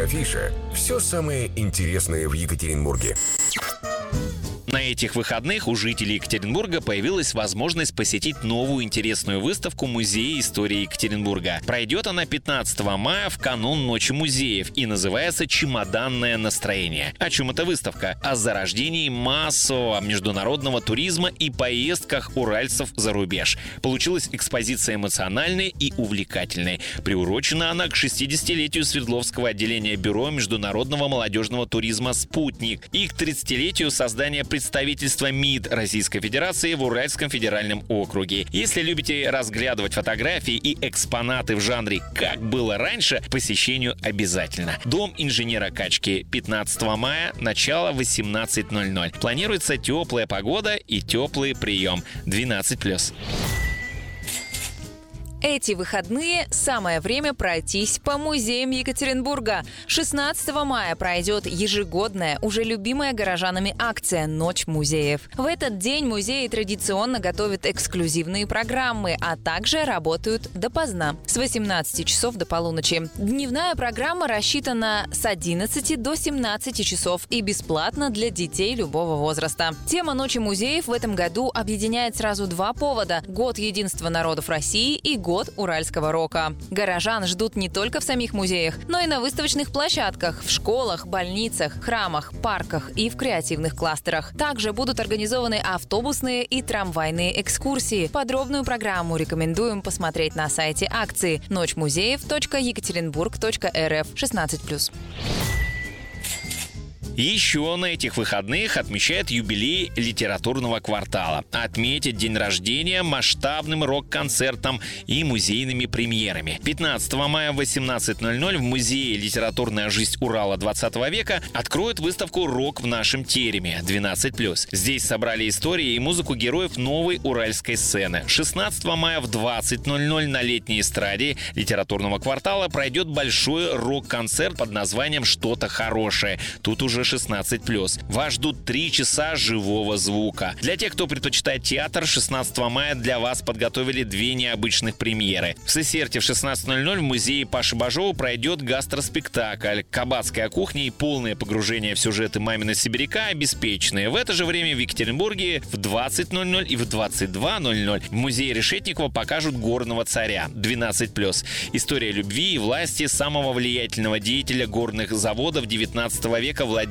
Афиша – все самое интересное в Екатеринбурге. На этих выходных у жителей Екатеринбурга появилась возможность посетить новую интересную выставку Музея истории Екатеринбурга. Пройдет она 15 мая в канун Ночи музеев и называется «Чемоданное настроение». О чем эта выставка? О зарождении массового международного туризма и поездках уральцев за рубеж. Получилась экспозиция эмоциональной и увлекательной. Приурочена она к 60-летию Свердловского отделения Бюро международного молодежного туризма «Спутник» и к 30-летию создания представительства МИД Российской Федерации в Уральском федеральном округе. Если любите разглядывать фотографии и экспонаты в жанре «как было раньше», к посещению обязательно. Дом инженера Качки, 15 мая, начало 18:00. Планируется теплая погода и теплый прием. 12+. Эти выходные самое время пройтись по музеям Екатеринбурга. 16 мая пройдет ежегодная, уже любимая горожанами акция «Ночь музеев». В этот день музеи традиционно готовят эксклюзивные программы, а также работают допоздна, с 18 часов до полуночи. Дневная программа рассчитана с 11 до 17 часов и бесплатна для детей любого возраста. Тема «Ночи музеев» в этом году объединяет сразу два повода – Год единства народов России и Год уральского рока. Горожан ждут не только в самих музеях, но и на выставочных площадках, в школах, больницах, храмах, парках и в креативных кластерах. Также будут организованы автобусные и трамвайные экскурсии. Подробную программу рекомендуем посмотреть на сайте акции ночмузеев.екатеринбург.рф 16+. Еще на этих выходных отмечают юбилей литературного квартала. Отметить день рождения масштабным рок-концертом и музейными премьерами. 15 мая в 18:00 в Музее «Литературная жизнь Урала 20 века» откроют выставку «Рок в нашем тереме» 12+. Здесь собрали истории и музыку героев новой уральской сцены. 16 мая в 20:00 на летней эстраде литературного квартала пройдет большой рок-концерт под названием «Что-то хорошее». Тут уже 16+. Вас ждут 3 часа живого звука. Для тех, кто предпочитает театр, 16 мая для вас подготовили 2 необычных премьеры. В Сесерте в 16:00 в музее Паши Бажова пройдет гастроспектакль «Кабацкая кухня» и полное погружение в сюжеты «Мамина сибиряка» обеспечены. В это же время в Екатеринбурге в 20:00 и в 22:00 в музее Решетникова покажут «Горного царя» 12+. История любви и власти самого влиятельного деятеля горных заводов 19 века Владимира